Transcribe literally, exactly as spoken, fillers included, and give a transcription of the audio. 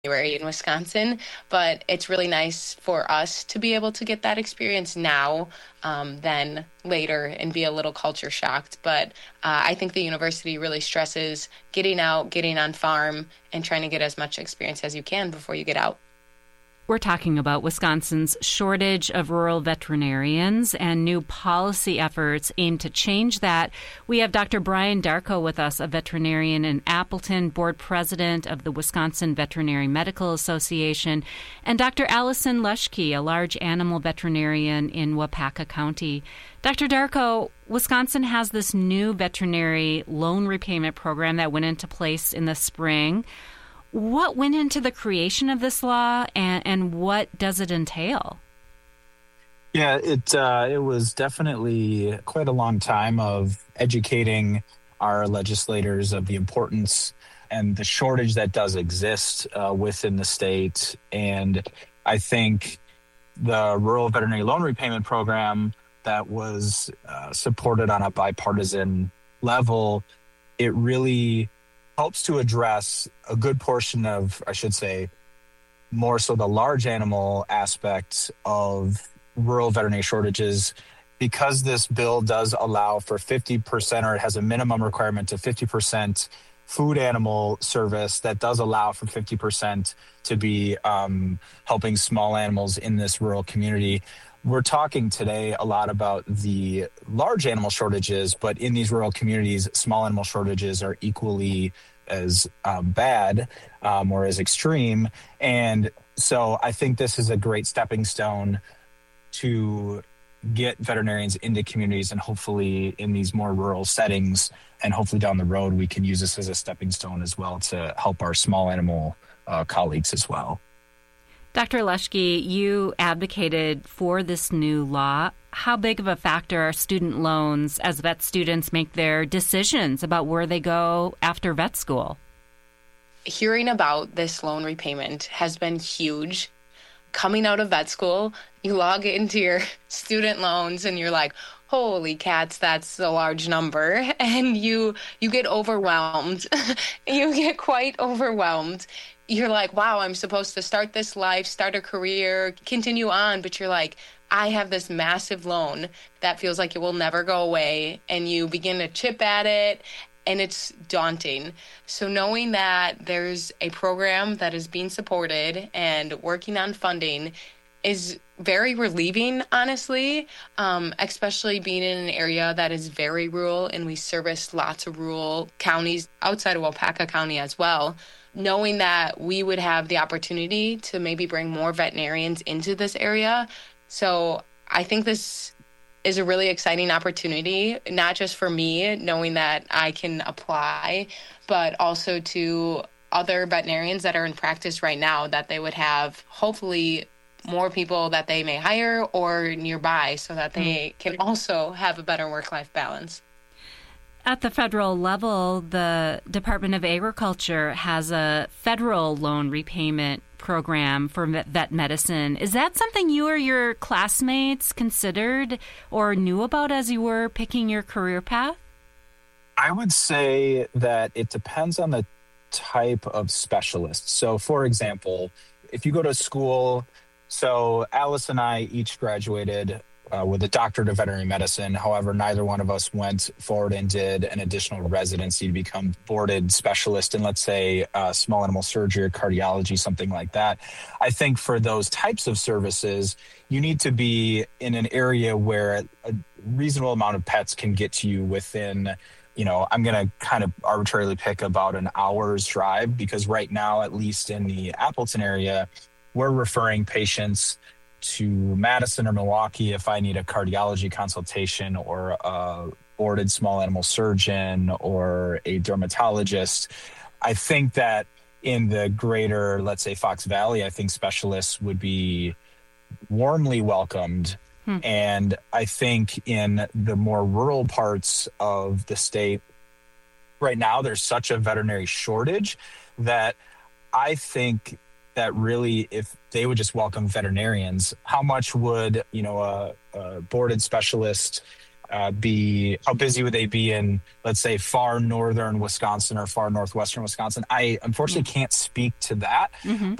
January in Wisconsin, but it's really nice for us to be able to get that experience now um, than later and be a little culture shocked. But uh, I think the university really stresses getting out, getting on farm, and trying to get as much experience as you can before you get out. We're talking about Wisconsin's shortage of rural veterinarians and new policy efforts aimed to change that. We have Doctor Brian Darko with us, a veterinarian in Appleton, board president of the Wisconsin Veterinary Medical Association, and Doctor Allison Luschke, a large animal veterinarian in Waupaca County. Doctor Darko, Wisconsin has this new veterinary loan repayment program that went into place in the spring. What went into the creation of this law, and, and what does it entail? Yeah, it uh, it was definitely quite a long time of educating our legislators of the importance and the shortage that does exist uh, within the state. And I think the Rural Veterinary Loan Repayment Program that was uh, supported on a bipartisan level, it really helps to address a good portion of, I should say, more so the large animal aspect of rural veterinary shortages, because this bill does allow for fifty percent, or it has a minimum requirement of fifty percent food animal service that does allow for fifty percent to be um, helping small animals in this rural community. We're talking today a lot about the large animal shortages, but in these rural communities, small animal shortages are equally as um, bad um, or as extreme. And so I think this is a great stepping stone to get veterinarians into communities and hopefully in these more rural settings. And hopefully down the road, we can use this as a stepping stone as well to help our small animal uh, colleagues as well. Doctor Luschke, you advocated for this new law. How big of a factor are student loans as vet students make their decisions about where they go after vet school? Hearing about this loan repayment has been huge. Coming out of vet school, you log into your student loans and you're like, holy cats, that's a large number. And you you get overwhelmed. You get quite overwhelmed. You're like, wow, I'm supposed to start this life, start a career, continue on. But you're like, I have this massive loan that feels like it will never go away. And you begin to chip at it, and it's daunting. So knowing that there's a program that is being supported and working on funding is very relieving, honestly, um, especially being in an area that is very rural, and we service lots of rural counties outside of Waupaca County as well. Knowing that we would have the opportunity to maybe bring more veterinarians into this area. So I think this is a really exciting opportunity, not just for me, knowing that I can apply, but also to other veterinarians that are in practice right now, that they would have hopefully more people that they may hire or nearby so that they can also have a better work-life balance. At the federal level, the Department of Agriculture has a federal loan repayment program for vet medicine. Is that something you or your classmates considered or knew about as you were picking your career path? I would say that it depends on the type of specialist. So, for example, if you go to school, so Alice and I each graduated Uh, with a doctorate of veterinary medicine. However, neither one of us went forward and did an additional residency to become boarded specialist in, let's say, uh, small animal surgery or cardiology, something like that. I think for those types of services, you need to be in an area where a reasonable amount of pets can get to you within, you know, I'm going to kind of arbitrarily pick about an hour's drive, because right now, at least in the Appleton area, we're referring patients to Madison or Milwaukee if I need a cardiology consultation or a boarded small animal surgeon or a dermatologist. I think that in the greater, let's say, Fox Valley, I think specialists would be warmly welcomed. Hmm. And I think in the more rural parts of the state, right now, there's such a veterinary shortage that I think that really, if they would just welcome veterinarians, how much would, you know, a, a boarded specialist uh, be, how busy would they be in, let's say, far northern Wisconsin or far northwestern Wisconsin? I unfortunately can't speak to that. Mm-hmm.